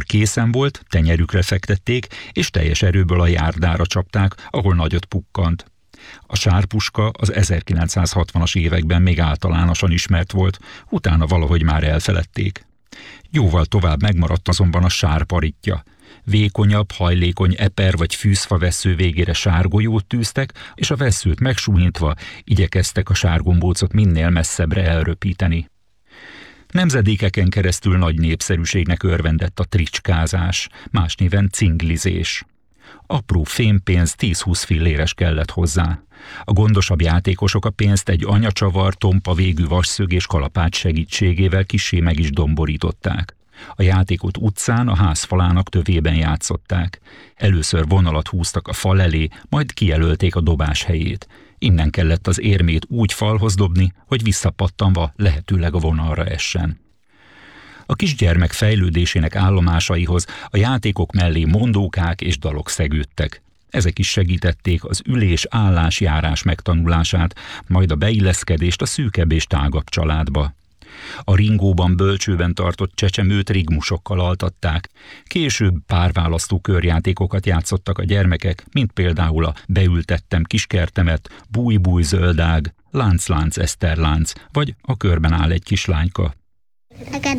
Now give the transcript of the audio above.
Amikor készen volt, tenyerükre fektették, és teljes erőből a járdára csapták, ahol nagyot pukkant. A sárpuska az 1960-as években még általánosan ismert volt, utána valahogy már elfeledték. Jóval tovább megmaradt azonban a sárparitja. Vékonyabb, hajlékony eper vagy fűzfa vessző végére sárgolyót tűztek, és a vesszőt megsúlyintva igyekeztek a sárgombócot minél messzebbre elröpíteni. Nemzedékeken keresztül nagy népszerűségnek örvendett a tricskázás, más néven cinglizés. Apró fémpénz 10-20 filléres kellett hozzá. A gondosabb játékosok a pénzt egy anyacsavar, tompa végű vasszög és kalapács segítségével kissé meg is domborították. A játékot utcán, a ház falának tövében játszották. Először vonalat húztak a fal elé, majd kijelölték a dobás helyét. Innen kellett az érmét úgy falhoz dobni, hogy visszapattanva lehetőleg a vonalra essen. A kisgyermek fejlődésének állomásaihoz a játékok mellé mondókák és dalok szegődtek. Ezek is segítették az ülés-állás-járás megtanulását, majd a beilleszkedést a szűkebb és tágabb családba. A ringóban bölcsőben tartott csecsemőt rigmusokkal altatták. Később párválasztó körjátékokat játszottak a gyermekek, mint például a beültettem kiskertemet, búj-búj zöldág, lánc-lánc eszterlánc, vagy a körben áll egy kislányka. Neked